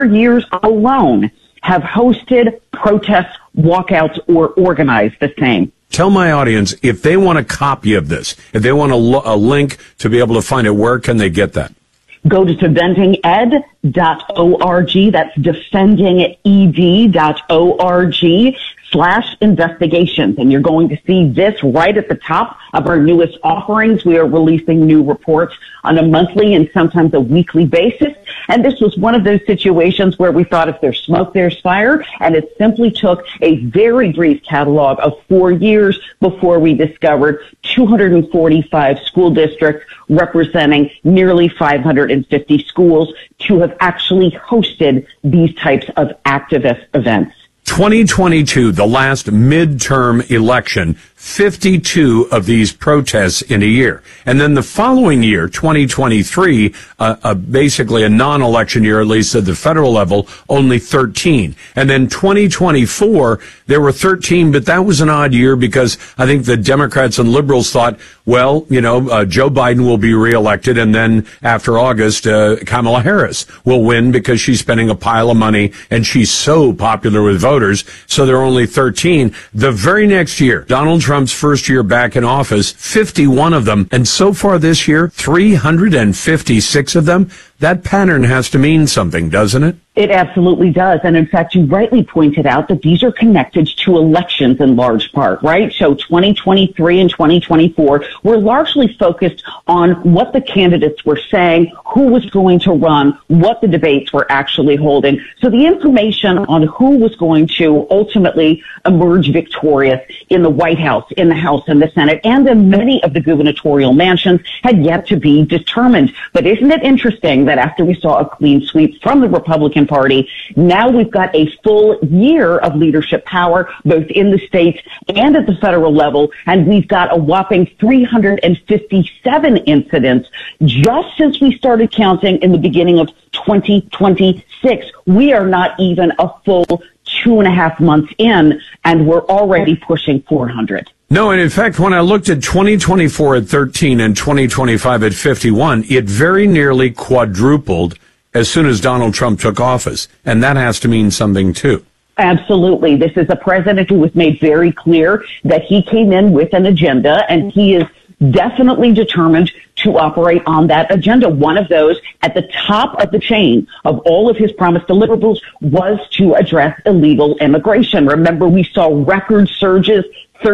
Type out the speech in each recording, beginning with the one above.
years alone have hosted protests, walkouts, or organized the same. Tell my audience, if they want a copy of this, if they want a link to be able to find it, where can they get that? Go to defendinged.org. That's defendinged.org/investigations. And you're going to see this right at the top of our newest offerings. We are releasing new reports on a monthly and sometimes a weekly basis. And this was one of those situations where we thought if there's smoke, there's fire. And it simply took a very brief catalog of 4 years before we discovered 245 school districts representing nearly 550 schools to have actually hosted these types of activist events. 2022, the last midterm election, 52 of these protests in a year. And then the following year, 2023, basically a non-election year, at least at the federal level, only 13. And then 2024, there were 13, but that was an odd year because I think the Democrats and liberals thought, well, Joe Biden will be reelected, and then after August, Kamala Harris will win because she's spending a pile of money and she's so popular with voters. So there are only 13. The very next year, Donald Trump's first year back in office, 51 of them. And so far this year, 356 of them. That pattern has to mean something, doesn't it? It absolutely does. And in fact, you rightly pointed out that these are connected to elections in large part, right? So 2023 and 2024 were largely focused on what the candidates were saying, who was going to run, what the debates were actually holding. So the information on who was going to ultimately emerge victorious in the White House, in the House and the Senate, and in many of the gubernatorial mansions had yet to be determined. But isn't it interesting that after we saw a clean sweep from the Republican Party, now we've got a full year of leadership power, both in the states and at the federal level, and we've got a whopping 357 incidents just since we started counting in the beginning of 2026. We are not even a full 2.5 months in, and we're already pushing 400. No, and in fact, when I looked at 2024 at 13 and 2025 at 51, it very nearly quadrupled as soon as Donald Trump took office. And that has to mean something, too. Absolutely. This is a president who was made very clear that he came in with an agenda, and he is definitely determined to operate on that agenda. One of those at the top of the chain of all of his promised deliverables was to address illegal immigration. Remember, we saw record surges,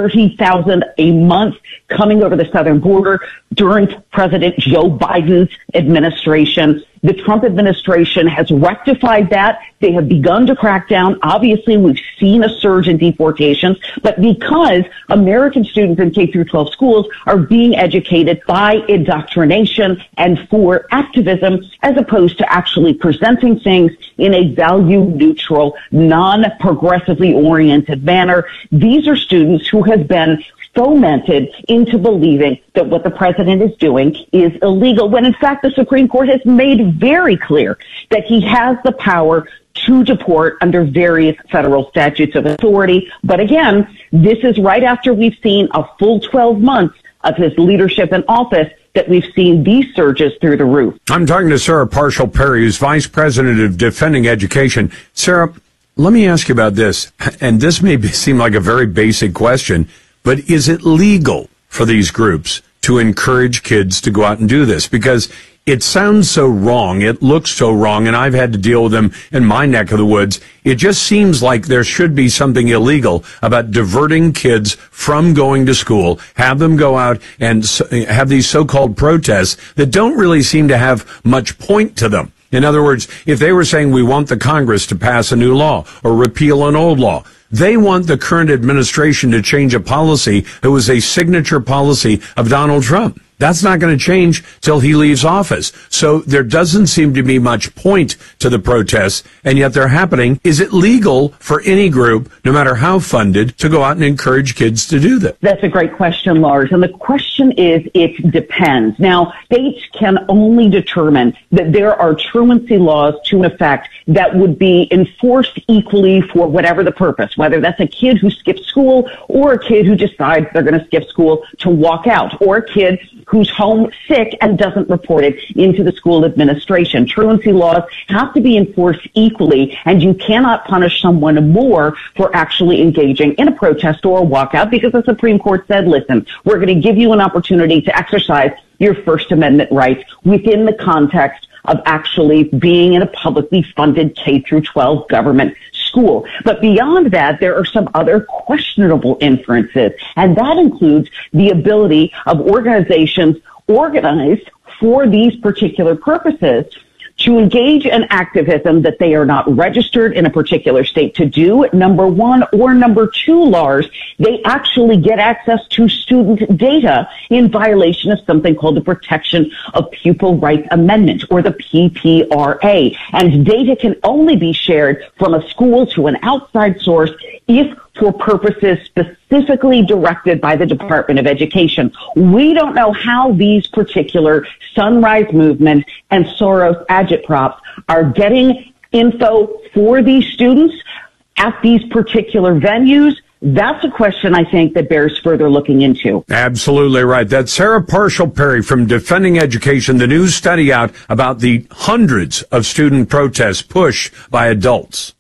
30,000 a month coming over the southern border during President Joe Biden's administration. The Trump administration has rectified that. They have begun to crack down. Obviously, we've seen a surge in deportations, but because American students in K-12 schools are being educated by indoctrination and for activism, as opposed to actually presenting things in a value-neutral, non-progressively oriented manner, these are students who have been fomented into believing that what the president is doing is illegal, when in fact the Supreme Court has made very clear that he has the power to deport under various federal statutes of authority. But again, this is right after we've seen a full 12 months of his leadership in office that we've seen these surges through the roof. I'm talking to Sarah Parshall-Perry, who's Vice President of Defending Education. Sarah, let me ask you about this, and this may seem like a very basic question, but is it legal for these groups to encourage kids to go out and do this? Because it sounds so wrong, it looks so wrong, and I've had to deal with them in my neck of the woods. It just seems like there should be something illegal about diverting kids from going to school, have them go out and have these so-called protests that don't really seem to have much point to them. In other words, if they were saying we want the Congress to pass a new law or repeal an old law, they want the current administration to change a policy that was a signature policy of Donald Trump. That's not going to change till he leaves office. So there doesn't seem to be much point to the protests, and yet they're happening. Is it legal for any group, no matter how funded, to go out and encourage kids to do that? That's a great question, Lars. And the question is, it depends. Now, states can only determine that there are truancy laws to an effect that would be enforced equally for whatever the purpose, whether that's a kid who skips school or a kid who decides they're going to skip school to walk out, or a kid who's homesick and doesn't report it into the school administration. Truancy laws have to be enforced equally, and you cannot punish someone more for actually engaging in a protest or a walkout, because the Supreme Court said, listen, we're going to give you an opportunity to exercise your First Amendment rights within the context of actually being in a publicly funded K through 12 government school. But beyond that, there are some other questionable inferences, and that includes the ability of organizations organized for these particular purposes to engage in activism that they are not registered in a particular state to do, number one, or number two, Lars, they actually get access to student data in violation of something called the Protection of Pupil Rights Amendment, or the PPRA. And data can only be shared from a school to an outside source if for purposes specifically directed by the Department of Education. We don't know how these particular Sunrise Movement and Soros agitprops are getting info for these students at these particular venues. That's a question, I think, that bears further looking into. Absolutely right. That's Sarah Parshall-Perry from Defending Education, the new study out about the hundreds of student protests pushed by adults.